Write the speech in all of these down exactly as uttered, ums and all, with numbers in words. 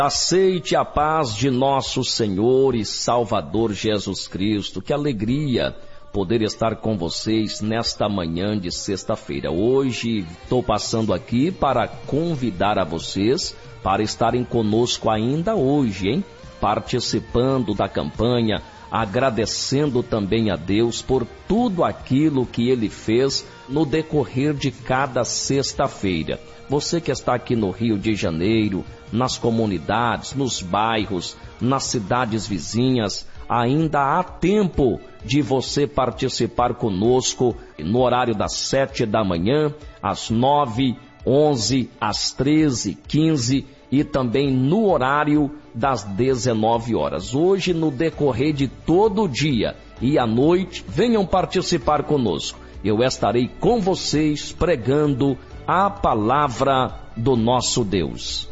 Aceite a paz de nosso Senhor e Salvador Jesus Cristo. Que alegria poder estar com vocês nesta manhã de sexta-feira. Hoje estou passando aqui para convidar a vocês para estarem conosco ainda hoje, hein? Participando da campanha, agradecendo também a Deus por tudo aquilo que Ele fez no decorrer de cada sexta-feira. Você que está aqui no Rio de Janeiro, nas comunidades, nos bairros, nas cidades vizinhas, ainda há tempo de você participar conosco no horário das sete da manhã, às nove, onze, às treze, quinze e também no horário das dezenove horas. Hoje, no decorrer de todo o dia e à noite, venham participar conosco. Eu estarei com vocês pregando a palavra do nosso Deus.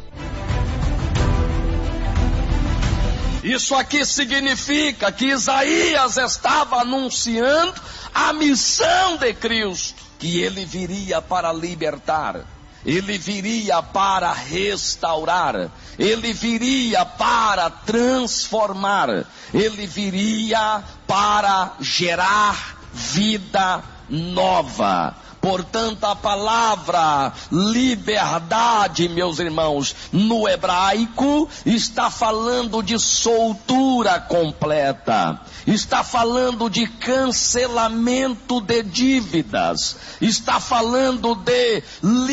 Isso aqui significa que Isaías estava anunciando a missão de Cristo, que ele viria para libertar, ele viria para restaurar, ele viria para transformar, ele viria para gerar vida nova. Portanto, a palavra liberdade, meus irmãos, no hebraico, está falando de soltura completa, está falando de cancelamento de dívidas, está falando de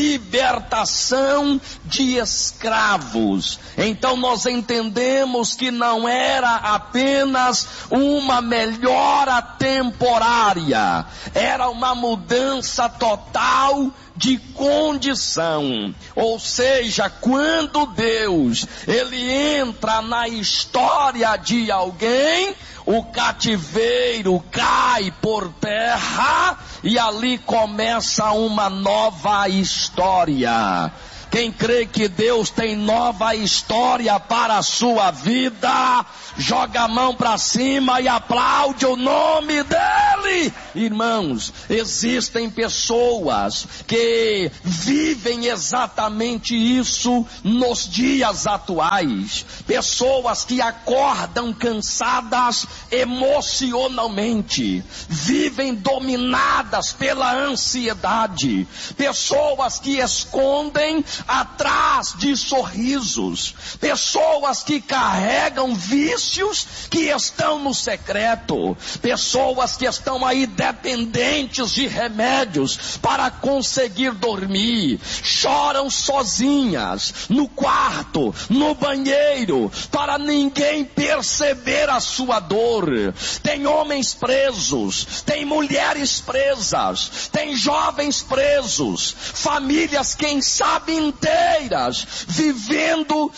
libertação de escravos. Então nós entendemos que não era apenas uma melhora temporária, era uma mudança total de condição. Ou seja, quando Deus ele entra na história de alguém, o cativeiro cai por terra e ali começa uma nova história. Quem crê que Deus tem nova história para a sua vida, joga a mão para cima e aplaude o nome dele. Irmãos, existem pessoas que vivem exatamente isso nos dias atuais. Pessoas que acordam cansadas emocionalmente, vivem dominadas pela ansiedade. Pessoas que escondem atrás de sorrisos, pessoas que carregam vícios que estão no secreto, pessoas que estão aí dependentes de remédios para conseguir dormir, choram sozinhas no quarto, no banheiro, para ninguém perceber a sua dor. Tem homens presos, tem mulheres presas, tem jovens presos, famílias, quem sabe, inteiras, vivendo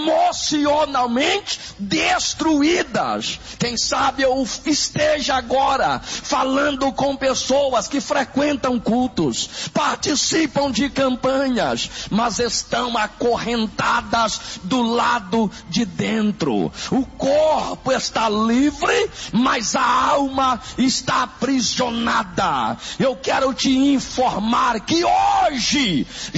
emocionalmente destruídas. Quem sabe eu esteja agora falando com pessoas que frequentam cultos, participam de campanhas, mas estão acorrentadas do lado de dentro. O corpo está livre, mas a alma está aprisionada. Eu quero te informar que hoje